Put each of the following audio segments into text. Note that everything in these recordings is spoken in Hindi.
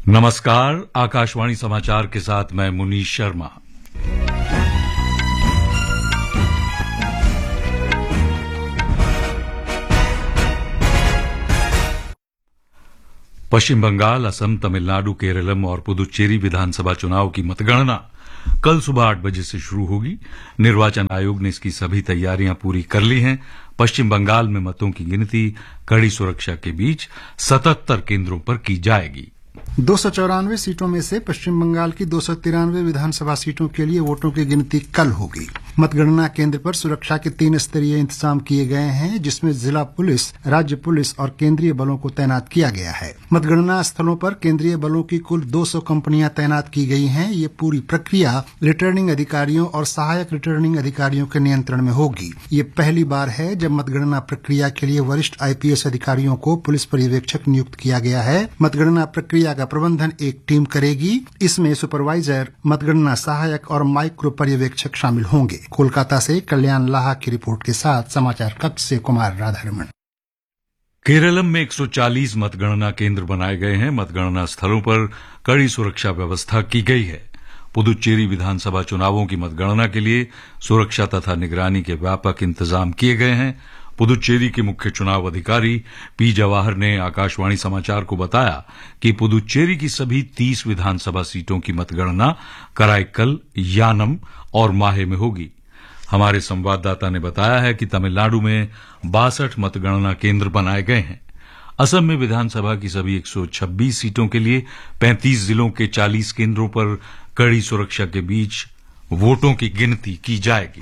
नमस्कार, आकाशवाणी समाचार के साथ मैं मुनीश शर्मा। पश्चिम बंगाल, असम, तमिलनाडु, केरलम और पुदुचेरी विधानसभा चुनाव की मतगणना कल सुबह 8 बजे से शुरू होगी। निर्वाचन आयोग ने इसकी सभी तैयारियां पूरी कर ली हैं। पश्चिम बंगाल में मतों की गिनती कड़ी सुरक्षा के बीच 77 केंद्रों पर की जाएगी। 294 सीटों में से पश्चिम बंगाल की 293 विधानसभा सीटों के लिए वोटों की गिनती कल होगी। मतगणना केंद्र पर सुरक्षा के 3 स्तरीय इंतजाम किए गए हैं, जिसमें जिला पुलिस, राज्य पुलिस और केंद्रीय बलों को तैनात किया गया है। मतगणना स्थलों पर केंद्रीय बलों की कुल 200 कंपनियां तैनात की गई हैं। ये पूरी प्रक्रिया रिटर्निंग अधिकारियों और सहायक रिटर्निंग अधिकारियों के नियंत्रण में होगी। ये पहली बार है जब मतगणना प्रक्रिया के लिए वरिष्ठ आईपीएस अधिकारियों को पुलिस पर्यवेक्षक नियुक्त किया गया है। मतगणना प्रक्रिया का प्रबंधन एक टीम करेगी। इसमें सुपरवाइजर, मतगणना सहायक और माइक्रो पर्यवेक्षक शामिल होंगे। कोलकाता से कल्याण लाहा की रिपोर्ट के साथ समाचार कक्ष से कुमार राधारमण। केरलम में 140 मतगणना केंद्र बनाए गए हैं। मतगणना स्थलों पर कड़ी सुरक्षा व्यवस्था की गई है। पुदुचेरी विधानसभा चुनावों की मतगणना के लिए सुरक्षा तथा निगरानी के व्यापक इंतजाम किए गए हैं। पुदुचेरी के मुख्य चुनाव अधिकारी पी जवाहर ने आकाशवाणी समाचार को बताया कि पुदुचेरी की सभी 30 विधानसभा सीटों की मतगणना कराईकल, यानम और माहे में होगी। हमारे संवाददाता ने बताया है कि तमिलनाडु में 62 मतगणना केंद्र बनाए गए हैं। असम में विधानसभा की सभी 126 सीटों के लिए 35 जिलों के 40 केंद्रों पर कड़ी सुरक्षा के बीच वोटों की गिनती की जाएगी।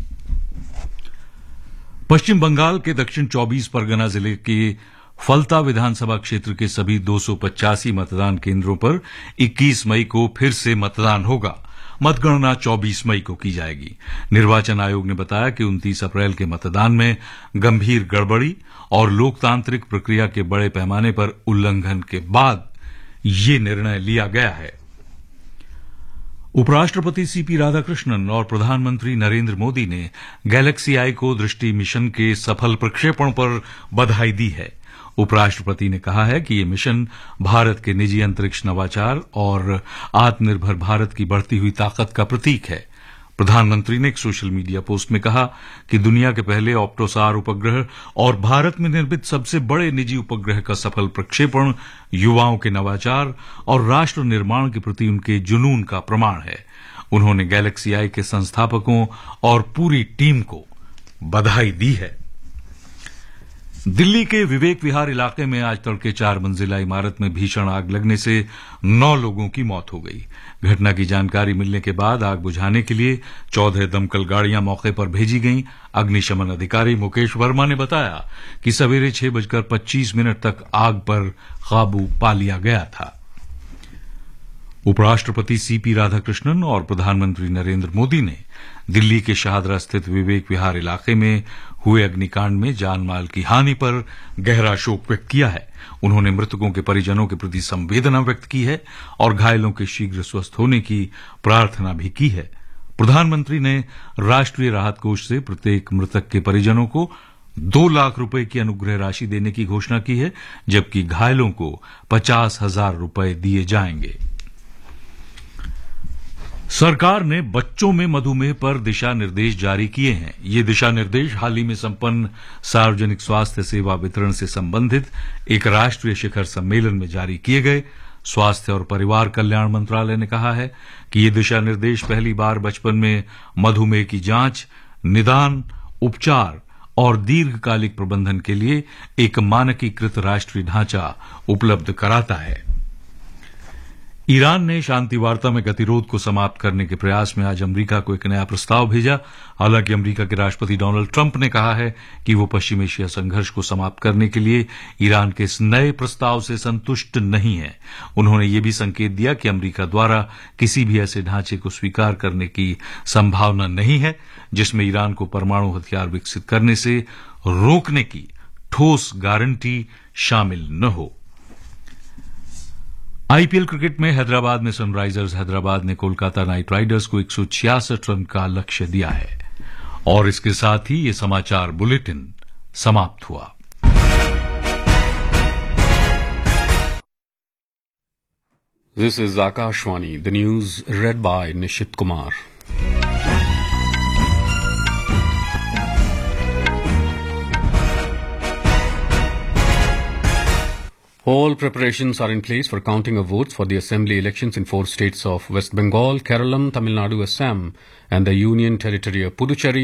पश्चिम बंगाल के दक्षिण 24 परगना जिले के फलता विधानसभा क्षेत्र के सभी 285 मतदान केंद्रों पर 21 मई को फिर से मतदान होगा। मतगणना 24 मई को की जाएगी। निर्वाचन आयोग ने बताया कि 29 अप्रैल के मतदान में गंभीर गड़बड़ी और लोकतांत्रिक प्रक्रिया के बड़े पैमाने पर उल्लंघन के बाद ये निर्णय लिया गया है। उपराष्ट्रपति सीपी राधाकृष्णन और प्रधानमंत्री नरेंद्र मोदी ने गैलेक्सी आई को दृष्टि मिशन के सफल प्रक्षेपण पर बधाई दी है। उपराष्ट्रपति ने कहा है कि ये मिशन भारत के निजी अंतरिक्ष नवाचार और आत्मनिर्भर भारत की बढ़ती हुई ताकत का प्रतीक है। प्रधानमंत्री ने एक सोशल मीडिया पोस्ट में कहा कि दुनिया के पहले ऑप्टोसार उपग्रह और भारत में निर्मित सबसे बड़े निजी उपग्रह का सफल प्रक्षेपण युवाओं के नवाचार और राष्ट्र निर्माण के प्रति उनके जुनून का प्रमाण है। उन्होंने गैलेक्सी आई के संस्थापकों और पूरी टीम को बधाई दी है। दिल्ली के विवेक विहार इलाके में आज तड़के 4 मंजिला इमारत में भीषण आग लगने से 9 लोगों की मौत हो गई। घटना की जानकारी मिलने के बाद आग बुझाने के लिए 14 दमकल गाड़ियां मौके पर भेजी गईं। अग्निशमन अधिकारी मुकेश वर्मा ने बताया कि सवेरे 6:25 तक आग पर काबू पा लिया गया था। उपराष्ट्रपति सीपी राधाकृष्णन और प्रधानमंत्री नरेंद्र मोदी ने दिल्ली के शाहदरा स्थित विवेक विहार इलाके में हुए अग्निकांड में जानमाल की हानि पर गहरा शोक व्यक्त किया है। उन्होंने मृतकों के परिजनों के प्रति संवेदना व्यक्त की है और घायलों के शीघ्र स्वस्थ होने की प्रार्थना भी की है। प्रधानमंत्री ने राष्ट्रीय राहत कोष से प्रत्येक मृतक के परिजनों को 2 लाख रुपए की अनुग्रह राशि देने की घोषणा की है, जबकि घायलों को 50,000 रुपए दिए जाएंगे। सरकार ने बच्चों में मधुमेह पर दिशा निर्देश जारी किए हैं। ये दिशा निर्देश हाल ही में संपन्न सार्वजनिक स्वास्थ्य सेवा वितरण से संबंधित एक राष्ट्रीय शिखर सम्मेलन में जारी किए गए। स्वास्थ्य और परिवार कल्याण मंत्रालय ने कहा है कि ये दिशा निर्देश पहली बार बचपन में मधुमेह की जांच, निदान, उपचार और दीर्घकालिक प्रबंधन के लिए एक मानकीकृत राष्ट्रीय ढांचा उपलब्ध कराता है। ईरान ने शांति वार्ता में गतिरोध को समाप्त करने के प्रयास में आज अमेरिका को एक नया प्रस्ताव भेजा। हालांकि अमेरिका के राष्ट्रपति डोनाल्ड ट्रंप ने कहा है कि वो पश्चिम एशिया संघर्ष को समाप्त करने के लिए ईरान के इस नए प्रस्ताव से संतुष्ट नहीं है। उन्होंने ये भी संकेत दिया कि अमेरिका द्वारा किसी भी ऐसे ढांचे को स्वीकार करने की संभावना नहीं है जिसमें ईरान को परमाणु हथियार विकसित करने से रोकने की ठोस गारंटी शामिल न हो। आईपीएल क्रिकेट में हैदराबाद में सनराइजर्स हैदराबाद ने कोलकाता नाइट राइडर्स को 166 रन का लक्ष्य दिया है। और इसके साथ ही ये समाचार बुलेटिन समाप्त हुआ। This is Akashwani, the news read by Nishit Kumar. All preparations are in place for counting of votes for the assembly elections in 4 states of West Bengal, Kerala, Tamil Nadu, Assam, and the Union Territory of Puducherry